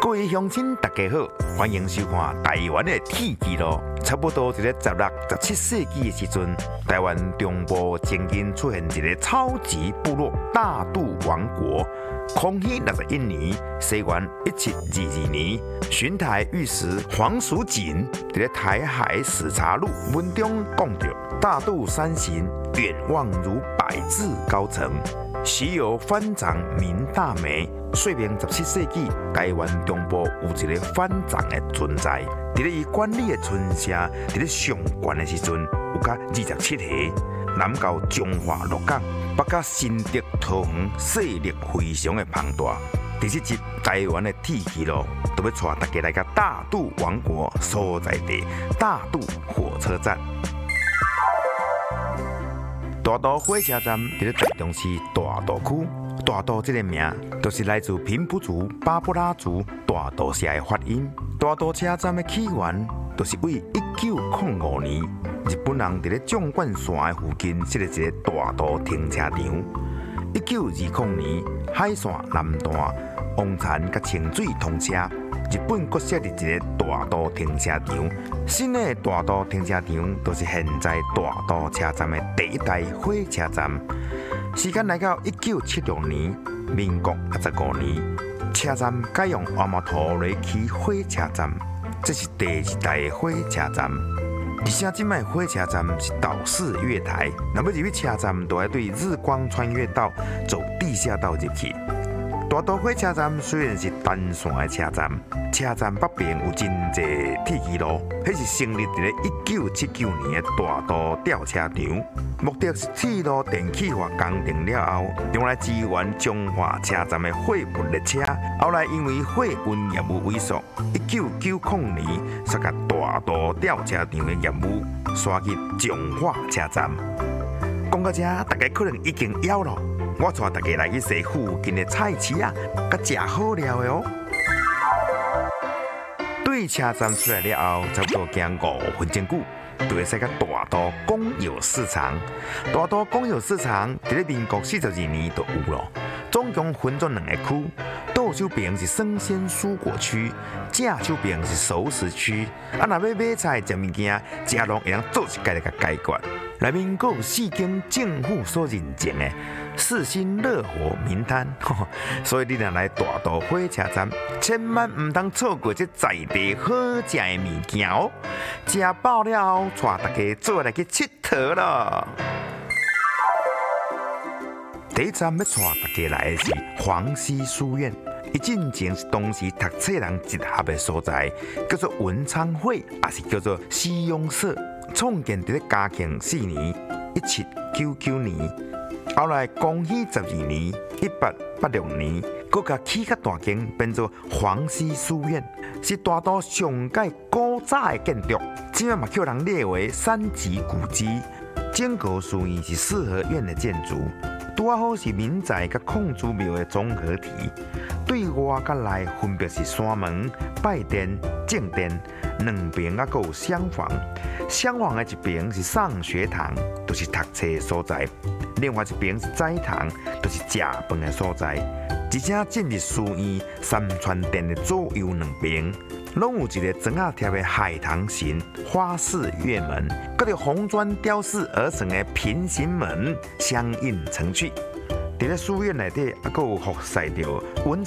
各位乡亲，大家好，欢迎收看台湾的天气咯。差不多在16、17世纪的时阵，台湾中部曾经出现一个超级部落大肚王国。康熙61年，西元1722年，巡台御史黄蜀锦在《台海史查录》文中讲到：大肚山形，远望如百字高层，时有藩长名大梅。说明17世纪台湾中部有一个藩长的存在。伫咧伊管理的村社，伫咧上悬的时阵，有甲27个，南到中华鹿港，北到新竹桃园，势力非常的庞大。第7集台湾的天气咯，就要带大家来到大肚王国所在地大肚火车站。大肚火车站伫咧台中市大肚区。大肚这个名，就是来自平埔族、巴布拉族大肚社的发音。大肚车站的起源，就是为1905年，日本人伫咧纵贯线的附近设立一个大肚停车场。1920年，海线南段、王田甲清水通车，日本搁设立一个大肚停车场。新的大肚停车场，就是现在大肚车站的第一代火车站。时间来到1976年，民国25年，车站改用黄毛土雷区火车站，这是第2代的火车站。而且这摆火车站是岛式月台，若要入去车站，就要对日光穿越道走地下道入去。大肚火车站虽然是单线的车站，车站北边有真侪铁轨路，迄是成立伫咧1979年的大肚吊车场。目的是铁路电气化工程了后，用来支援中华车站的货运列车。后来因为货运业务萎缩，1990年煞甲大肚吊车场的业务刷去中华车站。讲到这，大家可能已经枵了。我带大家来去食附近的菜市啊，甲食好料的哦。对车站出来了后，差不多行5分钟久，就会使到大肚公有市场。大肚公有市场伫咧民国42年就有了，总共分做2个区，右手边是生鲜蔬果区，正手边是熟食区。若要买菜食物件，食拢会当做一家来甲解决。内面阁有4间政府所认证的4星乐活名摊，所以你若来大肚火车站，千万唔通错过这在地好食的物件哦！食饱了后，带大家做来去佚佗咯。第一站要带大家来的是黄溪书院，伊进前是当时读册人集合的所在，叫做文昌会，也是叫做西庸社。创建伫咧嘉庆4年，1799年。后来光绪12年，1886年，佮甲起较大间，变做黄溪书院，是大肚上界古早的建筑，即摆嘛叫人列为3级古迹。整个书院是4合院的建筑，拄啊好是民宅甲控祖庙的综合体。对外甲内分别是山门、拜殿、正殿，2边啊佮有厢房。厢房的一边是上学堂，就是读册的所在；另外一边是斋堂，就是食饭的所在。而且进入书院三川殿的左右2边，拢有一个砖仔贴的海棠形花式月门，佮着红砖雕饰而成的平行门相映成趣。伫咧书院内底，还佫有服侍着文